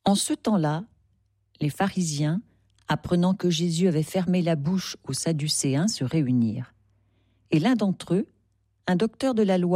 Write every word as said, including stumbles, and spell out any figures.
En ce temps-là, les pharisiens, apprenant que Jésus avait fermé la bouche aux Sadducéens, se réunirent. Et l'un d'entre eux, un docteur de la loi,